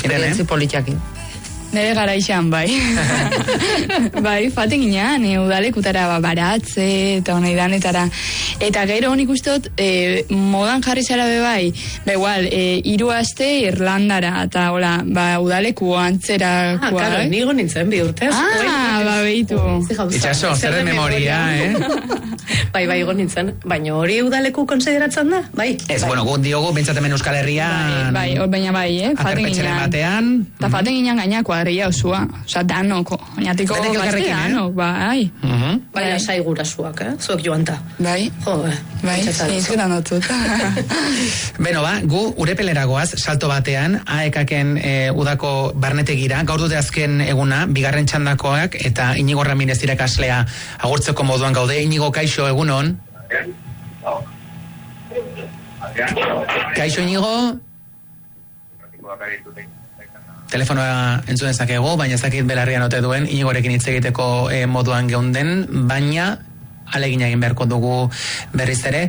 esperientzi politiakin. Nere garaixan, bai. Bai, faten ginean, udalekutara baratze eta honei danetara. Eta gero honik ustot, modan jarri zara bai, igual, 3 aste Irlandara, eta hola, udaleku antzerakoa. Claro, nigo nintzen bi urte. Ba, behitu. Itxaso, zer de memoria, Bai, igo nintzen. Baina hori udaleku konsideratzen da, bai. Ez, bueno, gu diogu, bintzatemen Euskal Herrian... Bai, baina bai, faten ginean. Batean... Eta faten ginean gaina kuadrilla osua. Osa, danoko. Oinatiko gazte danok, bai. Baina sai gurasuak, zuek joanta. Bai. Jo, bai, izketan dutut. Beno, gu Urepelera goaz, salto batean, AEK-en udako barnetegira, gaur dute azken eguna, bigarren txandakoak, eta Inigo Ramirez irakaslea agurtzeko moduan gaude. Inigo, kaixo, egunon? Kaixo, Inigo? Telefonoa entzun dezakegu, baina ez dakit belarrian ote duen, Inigorekin hitz egiteko moduan geunden, baina alegin egin beharko dugu berriz ere.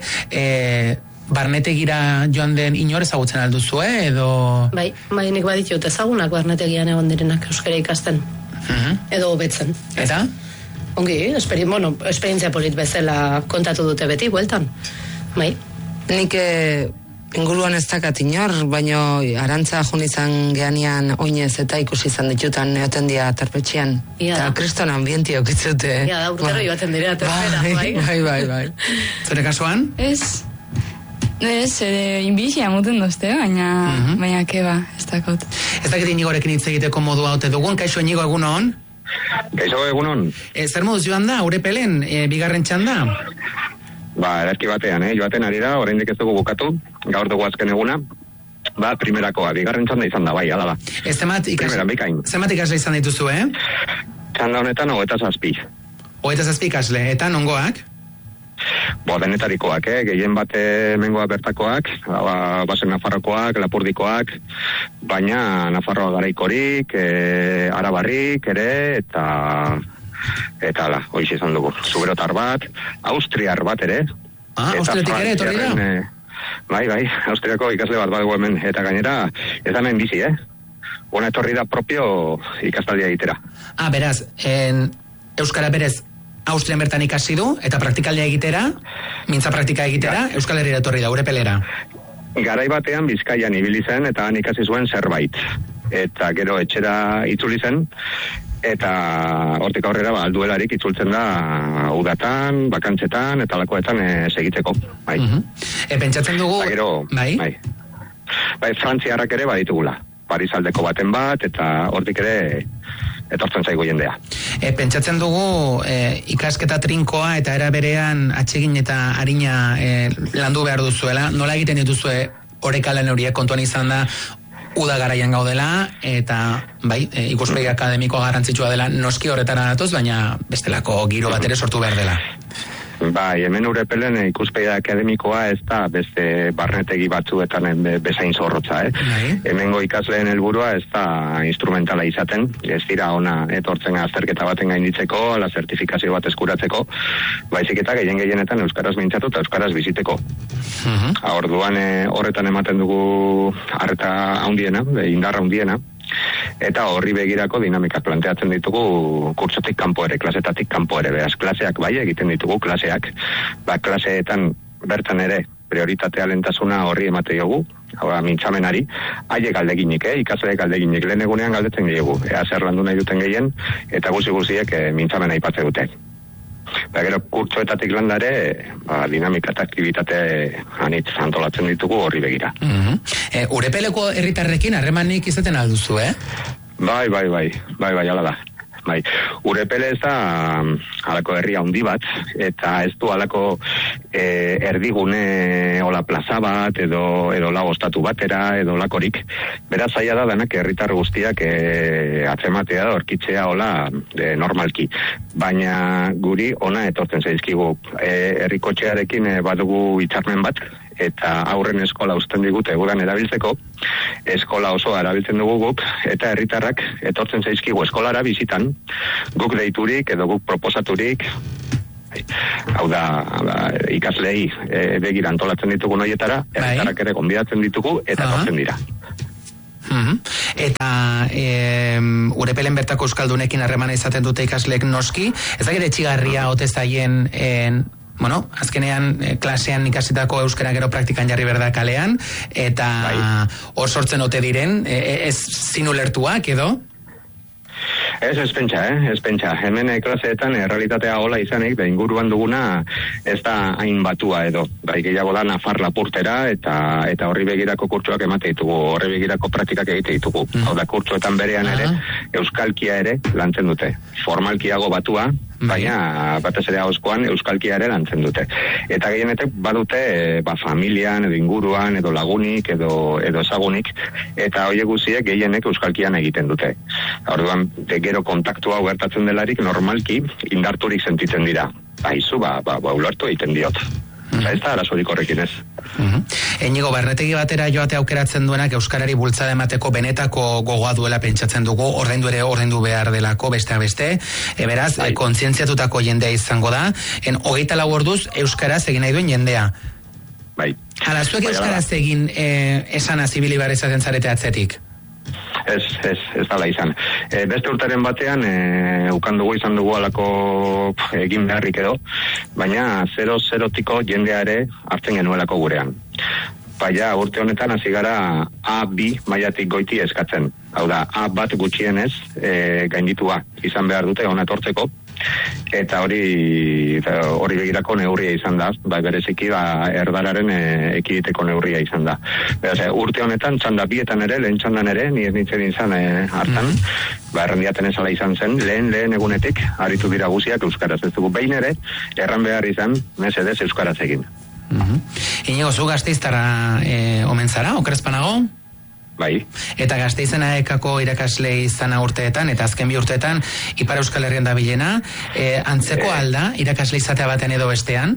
Barnetegira joan den inor ezagutzen alduzue, edo... Bai, nik baditut ezagunak barnetegian egon direnak euskara ikasten. Edo hobetzen. Eta? Ongi, esperientzia polit bezala kontatu dute beti, bueltan. Bai. Nik inguruan ez dakat inor, baino Arantza jun izan geanian oinez eta ikusi izan ditutan neoten dia terpetxian. Eta kriston ambienti okitzute. Da, urtero joaten dira terpera, bai. Bai. Zure kasuan? Ez, inbizia muten dozte, baina keba, ez dakot. Ez dakit Inigorekin hitz egiteko modua ote dugun, kaixo Inigo egunon? Kaixo egunon. Zer moduz joan da, Urepelen, bigarren txanda? Erazki batean, joaten ari da, oraindik ez dugu bukatu, gaur dugu azken eguna, primerakoa, bigarren txanda izan da, bai, ala da. Zemat ikasle izan dituzu, Txanda honetan 27. 27 ikasle, eta nongoak? Denetarikoak, gehien bate mengoa bertakoak, basen Nafarrokoak, Lapurdikoak, baina Nafarroa garaikorik, Arabarrik ere, eta ala, hoiz izan dugu. Zuberotar bat, Austriar bat ere. Austriatik ere, etorri da? Bai, Austriako ikasle bat dugu hemen, eta gainera, ez da nahin bizi, Ona etorri da propio ikastaldia egitera. Beraz, Euskara berez, Austrian bertan ikasi du, eta praktikaldia egitera, mintza praktika egitera, Euskal Herriera etorri da, Urepelera. Garai batean Bizkaian ibili zen, eta han ikasi zuen zerbait. Eta gero etxera itzuli zen, eta hortik aurrera alduelarik itzultzen da udatan, bakantzetan, eta lakoetan segitzeko. Bai. Pentsatzen dugu... Bai, Frantziarrak ere baditugula. Paris aldeko baten bat, eta hortik ere etortzen zaigu jendea. Pentsatzen dugu ikasketa trinkoa eta era berean atsegin eta arina landu behar duzuela. Nola egiten dituzue orekalen horiek kontuan izan da uda garaian gaudela, eta bai, ikuspegi akademiko garrantzitsua dela noski horretara datoz, baina bestelako giro bat ere sortu behar dela. Bai, hemen Urepelen ikuspegi akademikoa ez da beste barnetegi batzuetan bezain zorrotza, Hemengo ikasleen helburua ez da instrumentala izaten, ez dira ona etortzen azterketa baten gainditzeko, ala zertifikazio bat eskuratzeko, baizik eta gehienetan euskaraz mintzatu eta euskaraz biziteko. Orduan horretan ematen dugu arreta handiena, indarra handiena, eta horri begirako dinamikak planteatzen ditugu kurtsotik kanpo ere, klasetatik kanpo ere, beraz, klaseak bai egiten ditugu, klaseak, klaseetan bertan ere prioritatea lentasuna horri emate diogu, mintzamenari, haiek galdeginik, ikasleek galdeginik, lehen egunean galdetzen gehiago, zer landu nahi duten gehien, eta guziek mintzamena aipatze dute. Gero kurtsoetatik landare, dinamika eta aktivitate anitz antolatzen ditugu horri begira. Urepeleko herritarrekin harremanik izaten alduzu, Bai, ala da. Bai, Urepele ez da halako herri handi bat, eta ez du halako erdigune ola plaza bat, edo lau ostatu batera, edo lakorik. Beraz, zaila da denak herritar guztiak atzematea da, orkitzea hola normalki. Baina guri ona etortzen zaizkigu. Herrikotxearekin badugu hitzarmen bat, eta aurren eskola uzten digute gudan erabiltzeko, eskola osoa erabiltzen dugu guk, eta herritarrak etortzen zaizkigu eskolara bizitan, guk deiturik edo guk proposaturik, hau da ikaslei begira antolatzen ditugu noietara, herritarrak ere gonbidatzen ditugu, eta etortzen dira. Eta Urepelen bertako euskaldunekin harremana izaten dute ikasleek noski, ez dakit etxigarria ote zaien bueno, azkenean klasean ikasitako euskara gero praktikan jarri berda kalean, eta hor sortzen ote diren, ez zinulertuak edo? Ez pentsa. Hemen klaseetan realitatea hola izanik, da inguruan duguna ez da hain batua edo. Bai, gehiago da Nafar Lapurtera eta horri begirako kurtsuak emate ditugu, horri begirako praktikak egite ditugu. Hau da, kurtsuetan berean ere, euskalkia ere lantzen dute. Formalkiago batua, baina batez ere hauskoan euskalkia ere lantzen dute. Eta gehienetek badute familian edo inguruan edo lagunik edo ezagunik, eta horiek guziek gehienek euskalkian egiten dute. Orduan, gero kontaktua gertatzen delarik normalki indarturik sentitzen dira. Aizu, ulertu egiten diot. Ez da arazorik horrekin ez. Enigo, barnetegi batera joate aukeratzen duenak euskarari bultzada emateko benetako gogoa duela pentsatzen dugu, ordaindu behar delako, besteak beste. Beraz, kontzientziatutako jendea izango da. 24 orduz euskaraz egin nahi duen jendea. Bai. Hala, zuek euskaraz egin esan azibili bar ezaten zarete atzetik? Ez dala izan. Beste urtaren batean izan dugu alako egin beharrik edo, baina 0-0tiko jendea ere hartzen genuelako gurean. Baina urte honetan hasi gara A2 mailatik goiti eskatzen. Hau da, A1 gutxienez gainditua izan behar dute hona etortzeko, eta hori begirako neurria izan da, bereziki erdararen ekiditeko neurria izan da. Beraz, urte honetan, txanda bietan ere, lehen txandan ere, ni ez nintzen izan hartan, errandiaten ezala izan zen, lehen egunetik, aritu dira guziak euskaraz. Ez dugu behin ere, erran behar izan, mesedez euskaraz egin. Inigo, zu Gasteiztarra omen zara, okerezpanago? Bai. Eta Gasteizena ekako irakasle izana urteetan, eta azken 2 urteetan Ipar Euskal Herrian da bilena, antzeko alda, irakasle izatea batean edo bestean?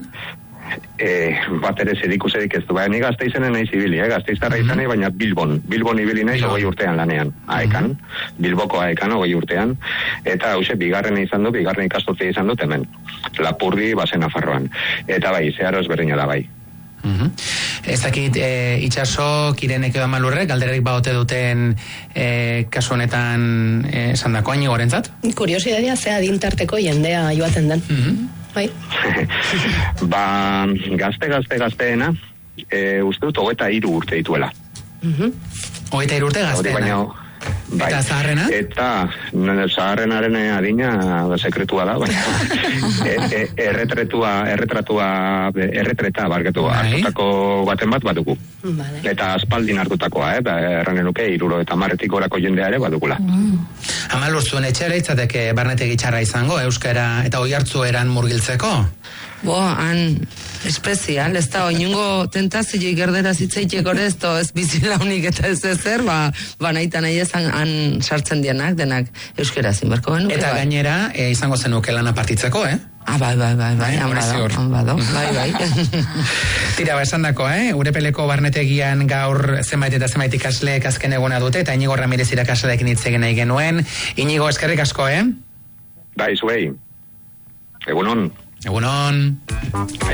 Bat ere zerikuserik ez du. Ni Gasteizenen nahi zibili, Gasteiztarra izanei, baina Bilbon ibili nahi 20 urtean lanean. Aekan, Bilboko Aekan 20 urtean, eta hause, bigarren ikastotze izan dut hemen. Lapurdi, bazen Nafarroan. Eta bai, zeharo ezberdina da bai. Ez dakit itxaso, Kirenek edo Amalurrek, galderarik baote duten kasu honetan esan dako haini gorentzat? Kuriosidadia, zea dintarteko jendea joaten den. Bai. Gazteena, uste dut 23 urte dituela. 23 urte gazteena? Bai. Eta zaharrena? Eta zaharrenaren adina sekretua da, erretreta barketu, hartutako baten bat badugu. Vale. Eta aspaldin hartutakoa, erranen nuke 70 gorako jendea ere badugula. Amalur, zuen etxera itzateke barnetegi txarra izango, euskara eta oihartzu eran murgiltzeko? Han espezial, ez da, oinungo tentazio gerderaz itzaiteko ez bizilaunik eta ez ezer, nahi ezan han sartzen denak euskera zinbarko genuke. Eta gainera, izango zenuke lana partitzeko, bai, han bado. Tira, esan dako, Urepeleko barnetegian gaur zenbait eta zenbait ikasleek azken eguna dute, eta Inigo Ramirez irakasleekin hitz egin nahi genuen. Inigo, eskerrik asko, Bai, zuei. Egunon. Egunon.